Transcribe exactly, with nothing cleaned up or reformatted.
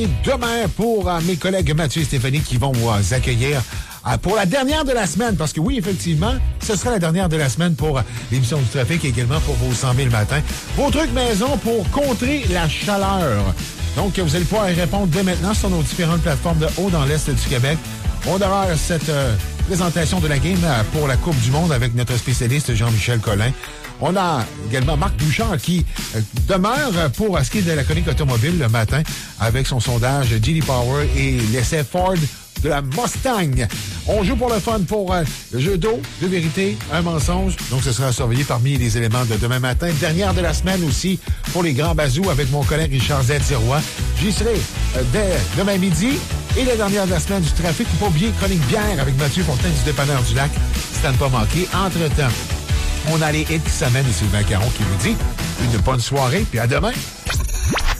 Demain, pour euh, mes collègues Mathieu et Stéphanie qui vont vous euh, accueillir euh, pour la dernière de la semaine. Parce que oui, effectivement, ce sera la dernière de la semaine pour euh, l'émission du trafic et également pour vos cent mille matins. Vos trucs maison pour contrer la chaleur. Donc, vous allez pouvoir y répondre dès maintenant sur nos différentes plateformes de haut dans l'Est du Québec. On aura cette euh, présentation de la game euh, pour la Coupe du Monde avec notre spécialiste Jean-Michel Collin. On a également Marc Bouchard qui euh, demeure pour ce qui est de la chronique automobile le matin avec son sondage J D Power et l'essai Ford de la Mustang. On joue pour le fun pour euh, le jeu d'eau, de vérité, un mensonge. Donc, ce sera surveillé parmi les éléments de demain matin. Dernière de la semaine aussi pour les grands bazous avec mon collègue Richard Z-Sirois. J'y serai euh, dès demain midi. Et la dernière de la semaine du trafic. Faut pas oublier chronique bière avec Mathieu Fortin du Dépanneur du Lac. C'est à ne pas manquer. Entre-temps, on a les hits qui s'amènent et Sylvain Caron qui vous dit une bonne soirée, puis à demain.